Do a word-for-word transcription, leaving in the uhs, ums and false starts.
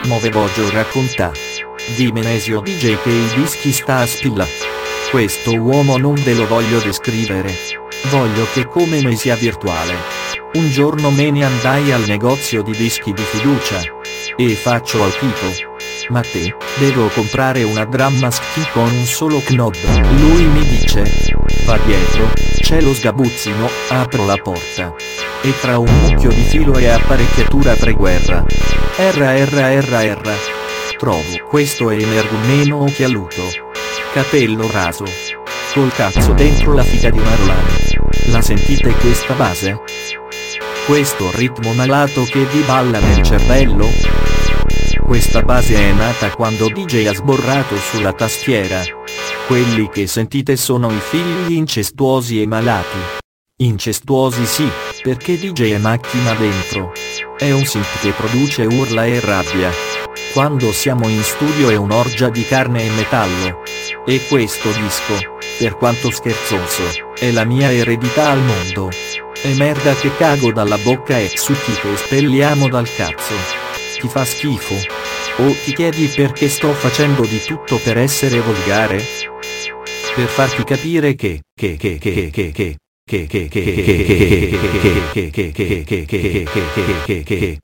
Move voglio racconta. Di Menesio D J che i dischi sta a spilla. Questo uomo non ve lo voglio descrivere. Voglio che come me sia virtuale. Un giorno me ne andai al negozio di dischi di fiducia. E faccio al tipo: ma te, devo comprare una drum mask con un solo knob. Lui mi dice: va dietro, c'è lo sgabuzzino. Apro la porta. E tra un mucchio di filo e apparecchiatura preguerra. Erra erra erra erra. Trovo questo energumeno occhialuto. Capello raso. Col cazzo dentro la figa di una Rolani. La sentite questa base? Questo ritmo malato che vi balla nel cervello? Questa base è nata quando D J ha sborrato sulla tastiera. Quelli che sentite sono i figli incestuosi e malati. Incestuosi sì, perché D J è macchina dentro. È un synth che produce urla e rabbia. Quando siamo in studio è un'orgia di carne e metallo. E questo disco, per quanto scherzoso, è la mia eredità al mondo. E merda che cago dalla bocca e succhi che espelliamo dal cazzo. Ti fa schifo? O ti chiedi perché sto facendo di tutto per essere volgare? Per farti capire che, che che che che che che che che che che che che che che che che che che che